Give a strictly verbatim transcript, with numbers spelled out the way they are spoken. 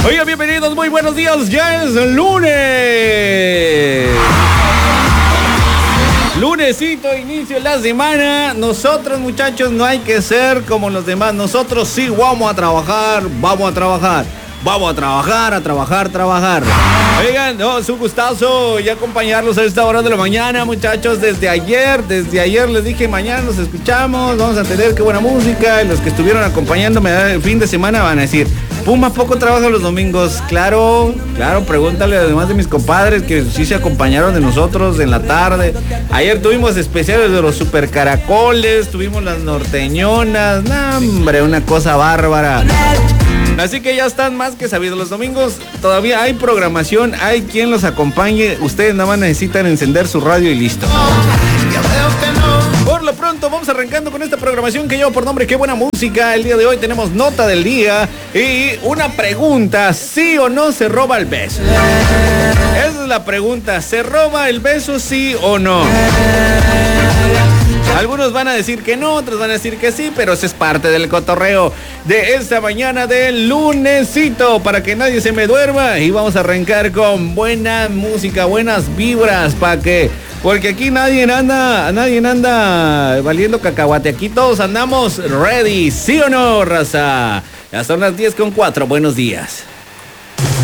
Oigan, bienvenidos, muy buenos días, ya es lunes. Lunesito, inicio de la semana. Nosotros, muchachos, no hay que ser como los demás. Nosotros sí vamos a trabajar, vamos a trabajar. Vamos a trabajar, a trabajar, trabajar. Oigan, no, es un gustazo y acompañarlos a esta hora de la mañana, muchachos. Desde ayer, desde ayer les dije, mañana nos escuchamos, vamos a tener qué buena música. Y los que estuvieron acompañándome el fin de semana van a decir, Puma poco trabaja los domingos. Claro, claro, pregúntale además de mis compadres que sí se acompañaron de nosotros en la tarde. Ayer tuvimos especiales de los super caracoles, tuvimos las norteñonas. No, hombre, una cosa bárbara. Así que ya están más que sabidos los domingos. Todavía hay programación, hay quien los acompañe. Ustedes nada más necesitan encender su radio y listo. Por lo pronto vamos arrancando con esta programación que lleva por nombre Qué Buena Música. El día de hoy tenemos nota del día y una pregunta: ¿sí o no se roba el beso? Esa es la pregunta. ¿Se roba el beso, sí o no? Algunos van a decir que no, otros van a decir que sí, pero eso es parte del cotorreo de esta mañana del lunesito, para que nadie se me duerma. Y vamos a arrancar con buena música, buenas vibras, para que, porque aquí nadie anda, nadie anda valiendo cacahuate, aquí todos andamos ready, ¿sí o no, raza? Ya son las diez con cuatro, buenos días.